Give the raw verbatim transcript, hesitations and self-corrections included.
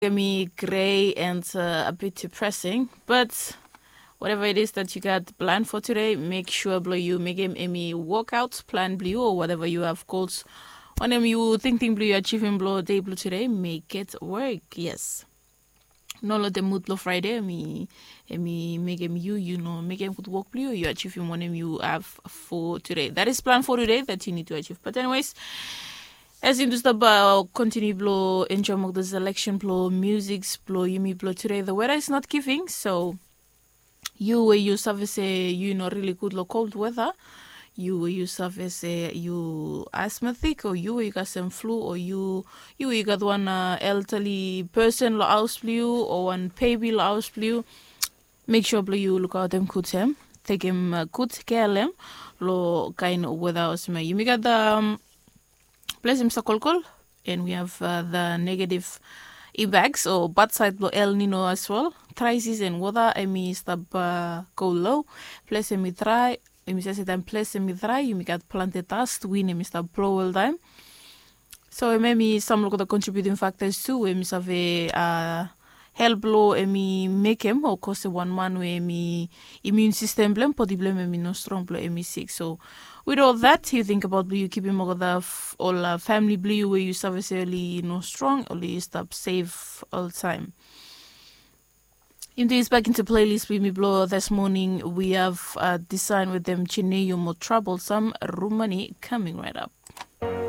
me gray and uh, a bit depressing, but whatever it is that you got planned for today, make sure blow you make him any workout plan blue or whatever you have goals on him you thinking blue you achieving blow day blue today, make it work. Yes. No let the mood blow Friday, me me make him you you know make him good work blue you achieve him one him you have for today. That is plan for today that you need to achieve. But anyways, as in just about continue blow enjoy more the selection blow music's blow you me blow today. The weather is not giving, so you where you service a you know really good low cold weather. You where you service a you asthmatic, or you where you got some flu, or you you where you got one uh, elderly person lo house blue or one baby lo house blue. Make sure blow you look out them good him. Take him uh, good care of them lo kind of weather was me. You may got the um, place him sakolkol, and we have uh, the negative e-bags or bad side blow El Nino as well. Try season weather, I mean stop uh, go low. Place me try, I mean say time place me try. You may got planted dust, we name stop blow all time. So maybe some look at the contributing factors too. We miss have a uh, help blow emi make him or cause one man we emi immune system blem podi blem emi no strong blow emi sick. So with all that, you think about blue, you keep him over the all uh, family blue where you service early no strong, only stop safe all the time. In this back into playlist with me blow this morning, we have uh, designed with them Chineyo more troublesome Rumani coming right up.